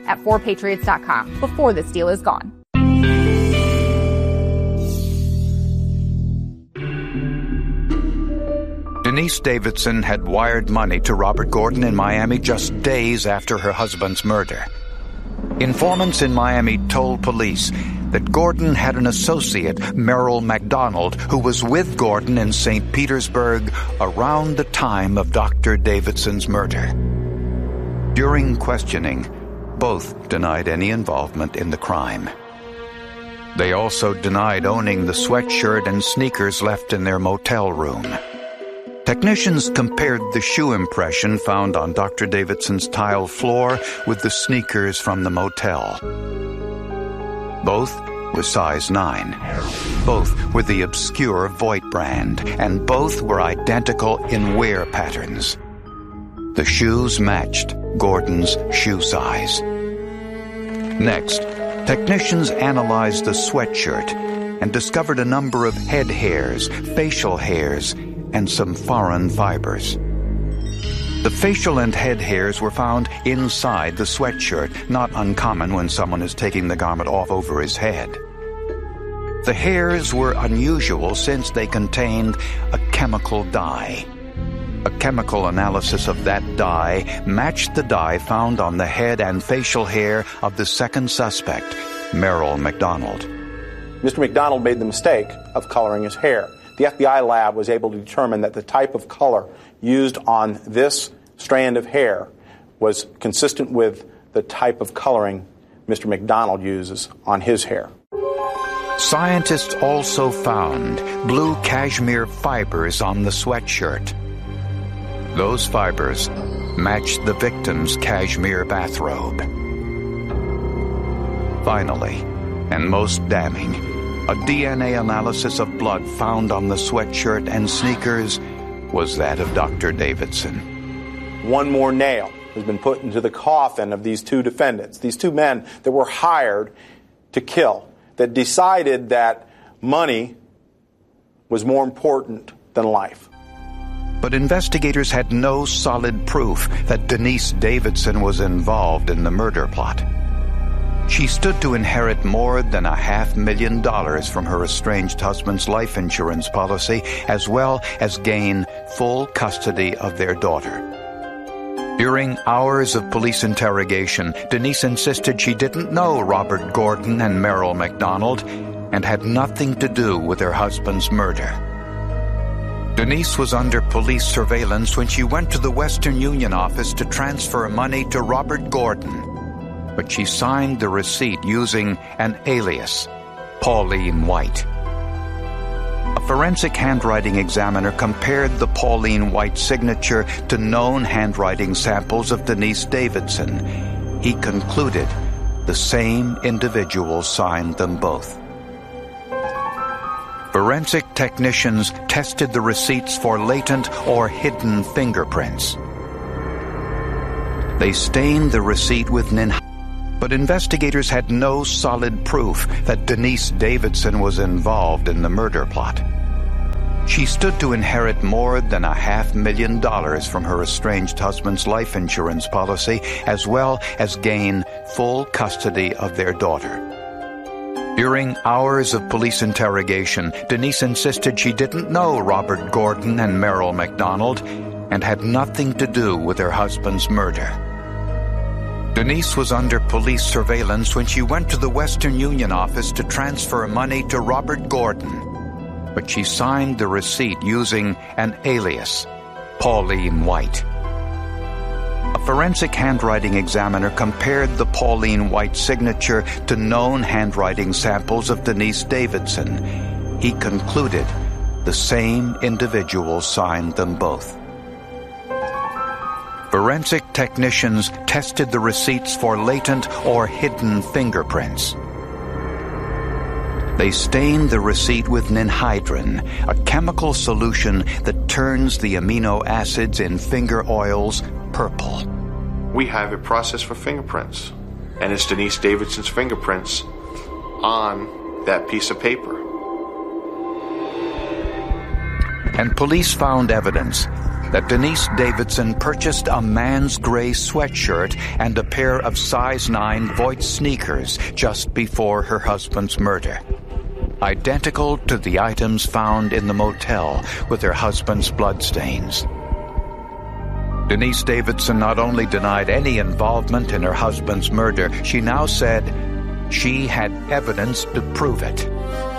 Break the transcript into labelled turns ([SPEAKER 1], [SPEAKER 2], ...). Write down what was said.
[SPEAKER 1] at 4patriots.com before this deal is gone.
[SPEAKER 2] Denise Davidson had wired money to Robert Gordon in Miami just days after her husband's murder. Informants in Miami told police that Gordon had an associate, Merrill McDonald, who was with Gordon in St. Petersburg around the time of Dr. Davidson's murder. During questioning, both denied any involvement in the crime. They also denied owning the sweatshirt and sneakers left in their motel room. Technicians compared the shoe impression found on Dr. Davidson's tile floor with the sneakers from the motel. Both were size 9. Both were the obscure Voigt brand, and both were identical in wear patterns. The shoes matched Gordon's shoe size. Next, technicians analyzed the sweatshirt and discovered a number of head hairs, facial hairs, and some foreign fibers. The facial and head hairs were found inside the sweatshirt, not uncommon when someone is taking the garment off over his head. The hairs were unusual since they contained a chemical dye. A chemical analysis of that dye matched the dye found on the head and facial hair of the second suspect, Merrill McDonald.
[SPEAKER 3] Mr. McDonald made the mistake of coloring his hair. The FBI lab was able to determine that the type of color used on this strand of hair was consistent with the type of coloring Mr. McDonald uses on his hair.
[SPEAKER 2] Scientists also found blue cashmere fibers on the sweatshirt. Those fibers matched the victim's cashmere bathrobe. Finally, and most damning, a DNA analysis of blood found on the sweatshirt and sneakers was that of Dr. Davidson.
[SPEAKER 3] One more nail has been put into the coffin of these two defendants, these two men that were hired to kill, that decided that money was more important than life.
[SPEAKER 2] But investigators had no solid proof that Denise Davidson was involved in the murder plot. She stood to inherit more than $500,000 from her estranged husband's life insurance policy, as well as gain full custody of their daughter. During hours of police interrogation, Denise insisted she didn't know Robert Gordon and Merrill McDonald and had nothing to do with her husband's murder. Denise was under police surveillance when she went to the Western Union office to transfer money to Robert Gordon. But she signed the receipt using an alias, Pauline White. A forensic handwriting examiner compared the Pauline White signature to known handwriting samples of Denise Davidson. He concluded the same individual signed them both. Forensic technicians tested the receipts for latent or hidden fingerprints. They stained the receipt with ninhydrin. But investigators had no solid proof that Denise Davidson was involved in the murder plot. She stood to inherit more than $500,000 from her estranged husband's life insurance policy, as well as gain full custody of their daughter. During hours of police interrogation, Denise insisted she didn't know Robert Gordon and Merrill McDonald and had nothing to do with her husband's murder. Denise was under police surveillance when she went to the Western Union office to transfer money to Robert Gordon, but she signed the receipt using an alias, Pauline White. A forensic handwriting examiner compared the Pauline White signature to known handwriting samples of Denise Davidson. He concluded the same individual signed them both. Forensic technicians tested the receipts for latent or hidden fingerprints. They stained the receipt with ninhydrin, a chemical solution that turns the amino acids in finger oils purple.
[SPEAKER 4] We have a process for fingerprints, and it's Denise Davidson's fingerprints on that piece of paper.
[SPEAKER 2] And police found evidence that Denise Davidson purchased a man's gray sweatshirt and a pair of size 9 Voigt sneakers just before her husband's murder, identical to the items found in the motel with her husband's bloodstains. Denise Davidson not only denied any involvement in her husband's murder, she now said she had evidence to prove it.